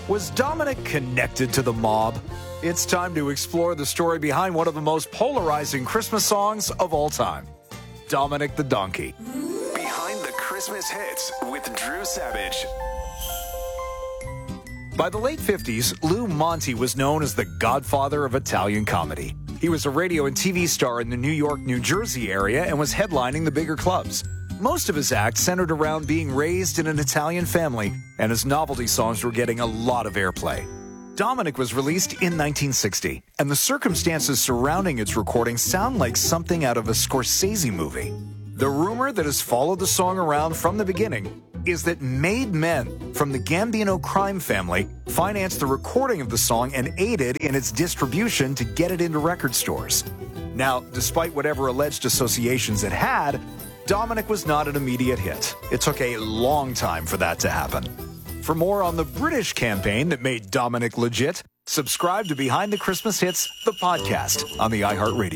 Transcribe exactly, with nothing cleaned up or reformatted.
Was Dominic connected to the mob? It's time to explore the story behind one of the most polarizing Christmas songs of all time, Dominic the Donkey. Behind the Christmas Hits with Drew Savage. By the late fifties, Lou Monte was known as the godfather of Italian comedy. He was a radio and T V star in the New York, New Jersey area and was headlining the bigger clubs. Most of his act centered around being raised in an Italian family, and his novelty songs were getting a lot of airplay. Dominic was released in nineteen sixty, and the circumstances surrounding its recording sound like something out of a Scorsese movie. The rumor that has followed the song around from the beginning is that made men from the Gambino crime family financed the recording of the song and aided in its distribution to get it into record stores. Now, despite whatever alleged associations it had, Dominic was not an immediate hit. It took a long time for that to happen. For more on the British campaign that made Dominic legit, subscribe to Behind the Christmas Hits, the podcast on the iHeartRadio.